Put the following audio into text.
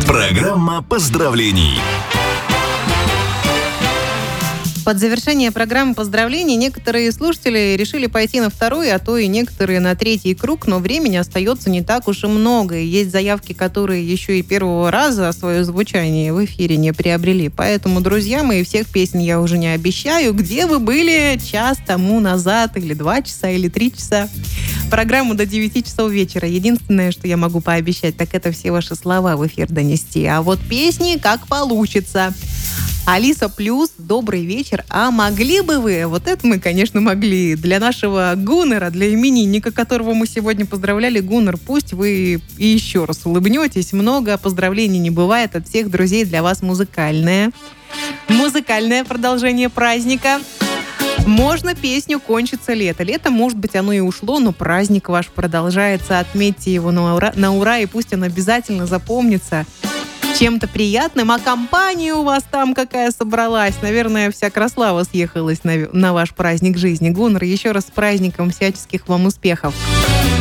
Программа поздравлений. Под завершение программы поздравлений некоторые слушатели решили пойти на второй, а то и некоторые на третий круг, но времени остается не так уж и много. И есть заявки, которые еще и первого раза свое звучание в эфире не приобрели. Поэтому, друзья мои, всех песен я уже не обещаю. Где вы были час тому назад, или 2 часа, или 3 часа? Программу до 9 часов вечера. Единственное, что я могу пообещать, так это все ваши слова в эфир донести. А вот песни как получится. Алиса Плюс, добрый вечер. А могли бы вы, вот это мы, конечно, могли, для нашего Гуннера, для именинника, которого мы сегодня поздравляли, Гуннер, пусть вы и еще раз улыбнетесь. Много поздравлений не бывает от всех друзей. Для вас музыкальное продолжение праздника. Можно песню «Кончится лето». Лето, может быть, оно и ушло, но праздник ваш продолжается. Отметьте его на ура, и пусть он обязательно запомнится чем-то приятным. А компания у вас там какая собралась? Наверное, вся Краслава съехалась на ваш праздник жизни. Гуннер, еще раз с праздником, всяческих вам успехов.